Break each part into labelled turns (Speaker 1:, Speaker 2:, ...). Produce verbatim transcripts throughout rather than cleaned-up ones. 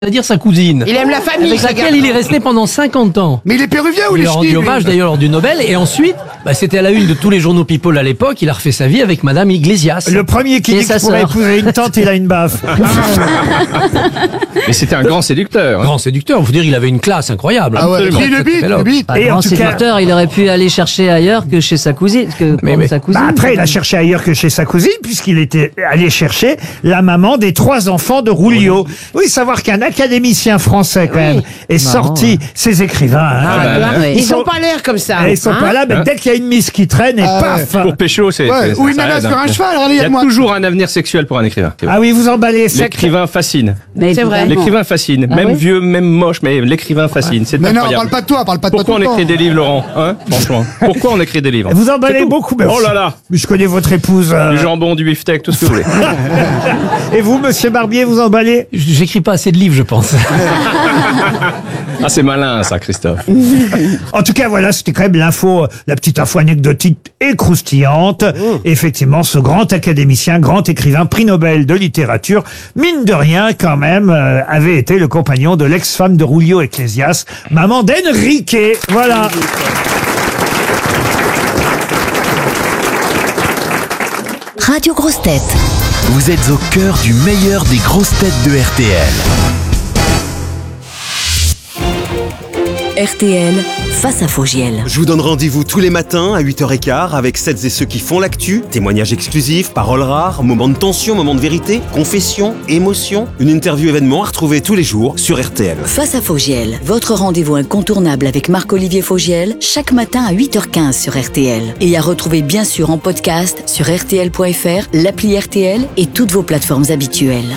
Speaker 1: c'est-à-dire sa cousine.
Speaker 2: Il aime la famille,
Speaker 1: avec laquelle il est resté pendant cinquante ans.
Speaker 3: Mais il est péruvien ou
Speaker 1: il
Speaker 3: il
Speaker 1: est
Speaker 3: est
Speaker 1: rendu
Speaker 3: ch'ti,
Speaker 1: hommage d'ailleurs lors du Nobel, et ensuite, bah, c'était à la une de tous les journaux People à l'époque, il a refait sa vie avec Madame Iglesias.
Speaker 4: Le premier qui
Speaker 1: Et
Speaker 4: dit
Speaker 1: sa
Speaker 4: qu'il pourrait
Speaker 1: sœur.
Speaker 4: épouser une tante, il a une baffe.
Speaker 5: Mais c'était un grand séducteur. hein.
Speaker 1: Grand séducteur, faut dire, il avait une classe incroyable.
Speaker 3: Ah ouais,
Speaker 5: Absolument.
Speaker 3: puis le bite, le bite.
Speaker 6: Pas
Speaker 4: Et en
Speaker 6: grand
Speaker 4: tout cas-
Speaker 6: séducteur, il aurait pu aller chercher ailleurs que chez sa cousine. Que
Speaker 1: Mais-
Speaker 6: pour
Speaker 1: mais-
Speaker 6: sa cousine.
Speaker 4: Bah après, il a cherché ailleurs que chez sa cousine, puisqu'il était allé chercher la maman des trois enfants de Rulio. Oui, savoir qu'un académicien français, quand même, est
Speaker 6: Marrant,
Speaker 4: sorti ces écrivains. hein.
Speaker 5: Ah bah,
Speaker 6: ouais.
Speaker 2: Ils sont pas l'air comme ça.
Speaker 4: Ils sont
Speaker 2: hein.
Speaker 4: pas là, mais dès qu'il y a une mise qui traîne, et
Speaker 3: Ah ouais.
Speaker 4: paf
Speaker 5: Pour pécho, c'est.
Speaker 3: Ouais,
Speaker 5: c'est-
Speaker 3: ou une
Speaker 5: ça
Speaker 3: nana
Speaker 5: aide,
Speaker 3: sur
Speaker 5: hein.
Speaker 3: un cheval,
Speaker 5: Il y a
Speaker 3: regarde-moi.
Speaker 5: toujours un avenir sexuel pour un écrivain.
Speaker 4: Ah oui, vous emballez sec.
Speaker 5: L'écrivain fascine.
Speaker 6: Mais
Speaker 2: C'est vrai.
Speaker 6: évidemment.
Speaker 5: L'écrivain fascine.
Speaker 6: Ah
Speaker 5: même
Speaker 6: oui
Speaker 5: vieux, même moche, mais l'écrivain fascine. C'est
Speaker 3: Mais non,
Speaker 5: incroyable.
Speaker 3: parle pas de toi, parle pas de toi
Speaker 5: Pourquoi on
Speaker 3: tout le
Speaker 5: écrit
Speaker 3: temps.
Speaker 5: des livres, Laurent hein Franchement. Pourquoi on écrit des livres
Speaker 4: Vous
Speaker 5: C'est
Speaker 4: emballez
Speaker 5: tout.
Speaker 4: beaucoup, mais
Speaker 5: Oh là là
Speaker 4: je connais votre épouse. euh,
Speaker 5: Du jambon, du beefsteak, tout ce que vous voulez.
Speaker 4: Et vous, monsieur Barbier, vous emballez?
Speaker 1: J'écris pas assez de livres, je pense.
Speaker 5: Ah, c'est malin, ça, Christophe.
Speaker 4: En tout cas, voilà, c'était quand même l'info, euh, la petite info anecdotique et croustillante. Effectivement, ce grand académicien, grand écrivain, prix Nobel de littérature, mine de rien, quand même, euh, avait été le compagnon de l'ex-femme de Julio Iglesias, maman d'Enrique. Voilà.
Speaker 7: Radio Grosses Têtes. Vous êtes au cœur du meilleur des grosses têtes de R T L. R T L, face à Fogiel.
Speaker 8: Je vous donne rendez-vous tous les matins à huit heures quinze avec celles et ceux qui font l'actu, témoignages exclusifs, paroles rares, moments de tension, moments de vérité, confessions, émotions, une interview événement à retrouver tous les jours sur R T L.
Speaker 7: Face à Fogiel, votre rendez-vous incontournable avec Marc-Olivier Fogiel, chaque matin à huit heures quinze sur R T L. Et à retrouver bien sûr en podcast sur R T L point F R, l'appli R T L et toutes vos plateformes habituelles.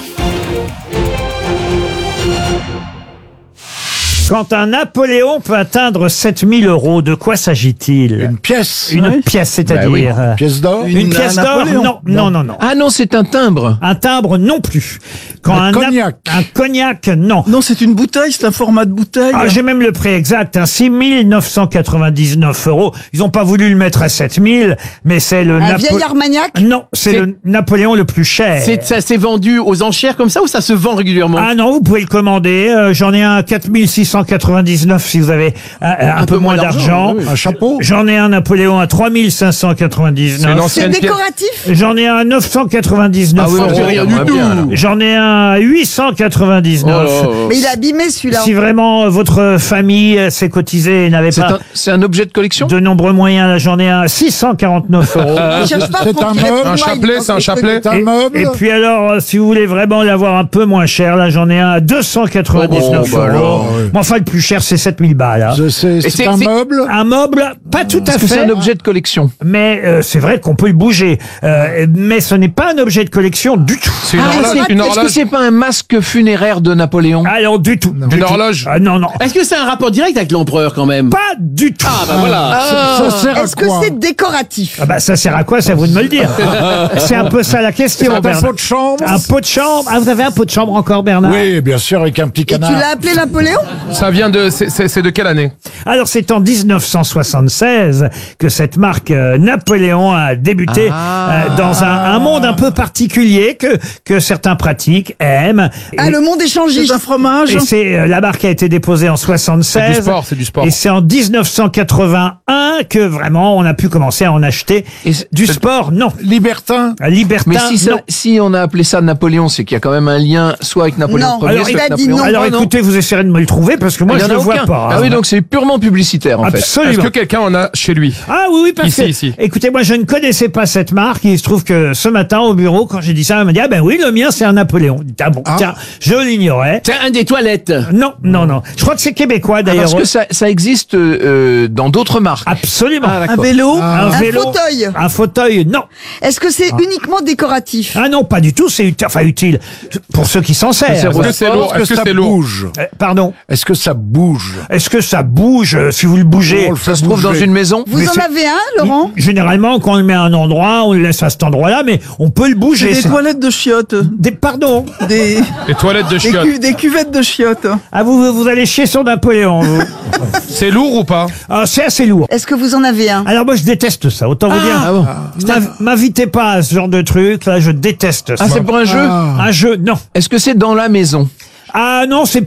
Speaker 4: Quand un Napoléon peut atteindre sept mille euros, de quoi s'agit-il?
Speaker 3: Une pièce.
Speaker 4: Une pièce, c'est-à-dire... euh,
Speaker 3: Pièce d'or.
Speaker 4: Une, pièce d'or? Non, non, non, non.
Speaker 1: Ah non, c'est un timbre.
Speaker 4: Un timbre non plus. Quand
Speaker 3: Un
Speaker 4: Nap-
Speaker 3: cognac.
Speaker 4: Un cognac, non.
Speaker 9: Non, c'est une bouteille, c'est un format de bouteille.
Speaker 4: Ah, j'ai même le prix exact, hein, six mille neuf cent quatre-vingt-dix-neuf euros. Ils ont pas voulu le mettre à sept mille, mais c'est le...
Speaker 2: Un
Speaker 4: Napo-
Speaker 2: vieil Armagnac.
Speaker 4: Non, c'est
Speaker 9: C'est-
Speaker 4: le Napoléon le plus cher.
Speaker 9: C'est- ça s'est vendu aux enchères comme ça ou ça se vend régulièrement?
Speaker 4: Ah non, vous pouvez le commander. Euh, J'en ai un à quatre mille six cent quatre-vingt-dix-neuf si vous avez euh, un, peu, moins d'argent.
Speaker 3: Un chapeau.
Speaker 4: J'en ai un Napoléon à trois mille cinq cent
Speaker 5: C'est une
Speaker 4: quatre-vingt-dix-neuf.
Speaker 2: C'est
Speaker 5: ancienne pièce.
Speaker 2: décoratif.
Speaker 4: J'en ai un à neuf cent quatre-vingt-dix-neuf
Speaker 9: Ah oui,
Speaker 4: euros.
Speaker 9: c'est rien du
Speaker 5: on va
Speaker 9: tout.
Speaker 5: bien, alors.
Speaker 4: J'en ai un à huit cent quatre-vingt-dix-neuf.
Speaker 9: Oh, oh, oh.
Speaker 2: Mais il est abîmé celui-là.
Speaker 4: Si vraiment euh, votre famille euh, s'est cotisée et n'avait
Speaker 9: C'est
Speaker 4: pas
Speaker 9: un, c'est un objet de collection?
Speaker 4: de nombreux moyens, là j'en ai un à six cent quarante-neuf euros.
Speaker 2: Il cherche pas à
Speaker 3: C'est
Speaker 2: prendre
Speaker 3: un
Speaker 2: les
Speaker 3: meuble,
Speaker 2: points,
Speaker 3: un
Speaker 2: il
Speaker 3: chapelet,
Speaker 2: pense
Speaker 3: c'est un
Speaker 2: des
Speaker 3: chapelet.
Speaker 2: trucs.
Speaker 3: Un
Speaker 4: Et,
Speaker 3: meuble.
Speaker 4: et puis alors, euh, si vous voulez vraiment l'avoir un peu moins cher, là j'en ai un à deux cent quatre-vingt-dix-neuf
Speaker 9: Oh, bah
Speaker 4: euros.
Speaker 9: alors,
Speaker 3: oui.
Speaker 4: Mais enfin, le plus cher, c'est sept mille balles. hein.
Speaker 3: Je sais,
Speaker 9: Et
Speaker 3: c'est
Speaker 9: c'est-
Speaker 3: un
Speaker 9: c'est-
Speaker 3: meuble.
Speaker 4: Un meuble, pas tout à
Speaker 9: Est-ce que c'est
Speaker 4: fait.
Speaker 9: un objet de collection?
Speaker 4: Mais euh, c'est vrai qu'on peut le bouger. Euh, mais ce n'est pas un objet de collection du tout.
Speaker 5: C'est une
Speaker 9: Ah,
Speaker 5: horloge.
Speaker 9: c'est-
Speaker 5: Une
Speaker 9: Est-ce que
Speaker 5: horloge.
Speaker 9: c'est pas un masque funéraire de Napoléon?
Speaker 4: Alors, du tout. du
Speaker 5: Une
Speaker 4: tout.
Speaker 5: horloge.
Speaker 4: Ah, non, non.
Speaker 9: Est-ce que c'est un rapport direct avec l'empereur quand même?
Speaker 4: Pas du tout.
Speaker 9: Ah bah voilà.
Speaker 3: Ça sert à
Speaker 2: Est-ce que
Speaker 3: quoi?
Speaker 2: c'est décoratif?
Speaker 4: Ah bah ça sert à quoi? C'est à vous de me le dire. C'est un peu ça la question,
Speaker 3: Un
Speaker 4: Bernard.
Speaker 3: pot de chambre.
Speaker 4: Un pot de chambre. Ah, vous avez un pot de chambre encore, Bernard?
Speaker 3: Oui, bien sûr, avec un petit
Speaker 2: Et tu
Speaker 3: canard.
Speaker 2: l'as appelé Napoléon?
Speaker 5: Ça vient de. C'est c'est de quelle année?
Speaker 4: Alors c'est en dix-neuf cent soixante-seize que cette marque euh, Napoléon a débuté
Speaker 9: Ah.
Speaker 4: euh, dans un, un monde un peu particulier que que certains pratiquent, aiment.
Speaker 2: Ah,
Speaker 4: Et-
Speaker 2: le monde échangiste.
Speaker 9: C'est un fromage?
Speaker 4: Et c'est euh, la marque a été déposée en soixante-seize.
Speaker 5: C'est du sport, c'est du sport.
Speaker 4: Et c'est en dix-neuf cent quatre-vingt-un que vraiment on a pu commencer à en acheter.
Speaker 9: Et c'est-
Speaker 4: Du sport, non.
Speaker 3: Libertin.
Speaker 4: Libertin,
Speaker 9: Mais si, ça-
Speaker 4: non.
Speaker 9: si on a appelé ça Napoléon, c'est qu'il y a quand même un lien soit avec Napoléon
Speaker 2: Non,
Speaker 9: Ier,
Speaker 2: alors
Speaker 9: soit
Speaker 2: il
Speaker 9: avec
Speaker 2: a dit
Speaker 9: Napoléon-
Speaker 2: non.
Speaker 4: Alors
Speaker 9: Ah, non.
Speaker 4: écoutez, vous essayerez de me le trouver parce que moi
Speaker 9: Il y
Speaker 4: je
Speaker 9: en
Speaker 4: ne
Speaker 9: a
Speaker 4: le vois
Speaker 9: aucun.
Speaker 4: pas.
Speaker 9: Ah
Speaker 4: hein.
Speaker 9: oui, donc c'est purement publicitaire en fait.
Speaker 4: Absolument.
Speaker 5: Est-ce que quelqu'un en a chez lui?
Speaker 4: Ah oui, oui, parce
Speaker 5: Ici,
Speaker 4: que,
Speaker 5: ici.
Speaker 4: écoutez, moi je ne connaissais pas cette marque. Il se trouve que ce matin au bureau, quand j'ai dit ça, elle m'a dit, ah ben oui, le mien c'est un Napoléon. Je dis, Ah bon, tiens, je l'ignorais.
Speaker 9: C'est un des toilettes.
Speaker 4: Non, non, non. Je crois que c'est québécois
Speaker 9: Ah,
Speaker 4: d'ailleurs.
Speaker 9: parce que ça, ça existe euh, dans d'autres marques.
Speaker 4: Absolument.
Speaker 9: Ah,
Speaker 2: Un
Speaker 9: d'accord.
Speaker 2: vélo?
Speaker 4: Un
Speaker 2: Un
Speaker 4: vélo.
Speaker 2: fauteuil?
Speaker 4: Un fauteuil, non.
Speaker 2: Est-ce que c'est uniquement décoratif?
Speaker 4: Ah non, pas du tout. C'est utile, enfin utile pour ceux qui s'en servent.
Speaker 9: sert
Speaker 5: Est-ce que c'est lourd?
Speaker 3: Est-ce
Speaker 5: Est-ce
Speaker 3: que
Speaker 5: que
Speaker 3: ça
Speaker 5: c'est lourd?
Speaker 3: bouge?
Speaker 4: Euh, pardon.
Speaker 3: Est-ce que ça bouge?
Speaker 4: Est-ce que ça bouge euh, si vous le bougez?
Speaker 3: On le fait
Speaker 9: Ça se trouve dans
Speaker 3: bouger.
Speaker 9: une maison.
Speaker 2: Vous
Speaker 4: Mais
Speaker 2: en
Speaker 4: c'est-
Speaker 2: avez un, Laurent?
Speaker 4: Généralement, quand on le met à un endroit, on le laisse à cet endroit-là, mais on peut le bouger.
Speaker 10: Des
Speaker 4: C'est-
Speaker 10: toilettes de chiottes.
Speaker 4: Des, pardon.
Speaker 10: Des,
Speaker 5: Les toilettes de
Speaker 10: des,
Speaker 5: chiottes.
Speaker 10: cu- des cuvettes de chiottes.
Speaker 4: Ah, vous, vous allez chier sur Napoléon, vous.
Speaker 5: C'est lourd ou pas?
Speaker 4: Ah, c'est assez lourd.
Speaker 2: Est-ce que vous en avez un?
Speaker 4: Alors moi, je déteste ça, autant vous dire.
Speaker 9: Ah bon.
Speaker 4: M'inv- M'invitez pas à ce genre de truc, là, je déteste ça.
Speaker 9: Ah, c'est pour un jeu.
Speaker 4: Un jeu, non.
Speaker 9: Est-ce que c'est dans la maison?
Speaker 4: Ah non, c'est